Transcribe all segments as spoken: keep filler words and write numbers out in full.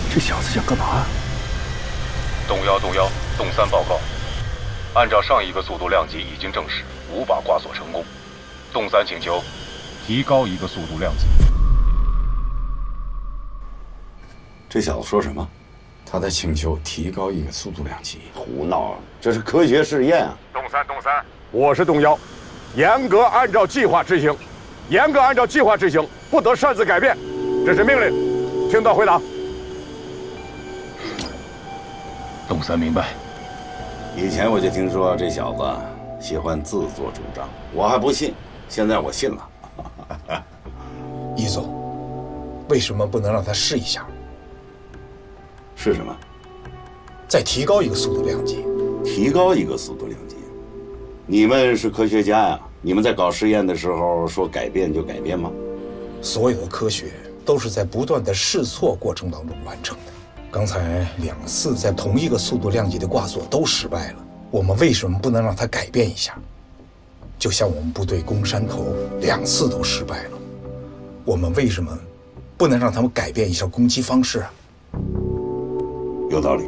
这小子想干嘛？ 动幺动幺，动三报告，按照上一个速度量级已经证实无法挂锁成功。动三请求提高一个速度量级。 这小子说什么？ 他在请求提高一个速度量级。 胡闹啊！这是科学试验啊！ 动三动三，我是动幺，严格按照计划执行，严格按照计划执行，不得擅自改变，这是命令。听到回答。 动三明白。 以前我就听说这小子喜欢自作主张，我还不信，现在我信了。 一总，为什么不能让他试一下？ 是什么？ 再提高一个速度量级。 提高一个速度量级？你们是科学家呀？你们在搞实验的时候说改变就改变吗？ 所有的科学都是在不断的试错过程当中完成的。刚才两次在同一个速度量级的挂锁都失败了，我们为什么不能让它改变一下？就像我们部队攻山头两次都失败了，我们为什么不能让他们改变一下攻击方式啊？ 有道理。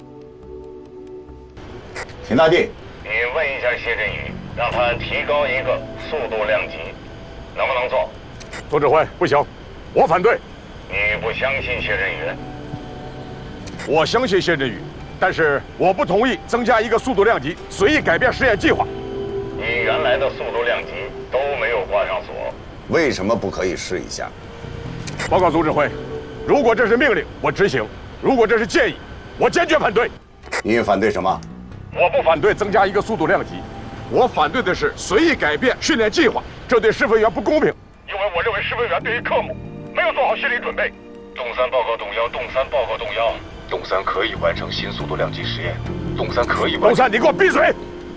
秦大帝， 你问一下谢振宇，让他提高一个速度量级，能不能做？ 总指挥，不行，我反对。 你不相信谢振宇？ 我相信谢振宇，但是我不同意增加一个速度量级，随意改变实验计划。 你原来的速度量级都没有挂上锁， 为什么不可以试一下？ 报告总指挥，如果这是命令，我执行；如果这是建议，我坚决反对。 你反对什么？ 我不反对增加一个速度量级，我反对的是随意改变训练计划，这对试飞员不公平。因为我认为试飞员对于科目没有做好心理准备。 动三报告动幺，动三报告动幺，动三可以完成新速度量级实验。动三可以完成。 动三，你给我闭嘴！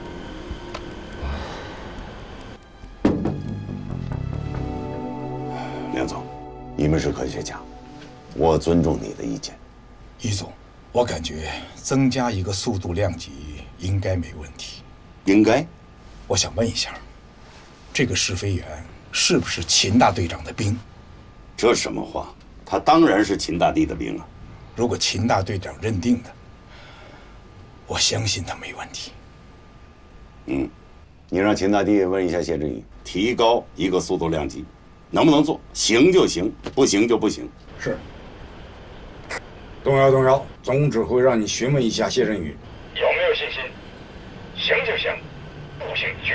梁总，你们是科学家，我尊重你的意见。 于总，我感觉增加一个速度量级应该没问题。 应该？ 我想问一下，这个试飞员是不是秦大队长的兵？ 这什么话？他当然是秦大帝的兵啊！ 如果秦大队长认定的，我相信他没问题。 嗯，你让秦大帝问一下谢振宇，提高一个速度量级，能不能做？行就行，不行就不行。 是。动摇动摇，总指挥让你询问一下谢振宇， 有没有信心？行就行，不行绝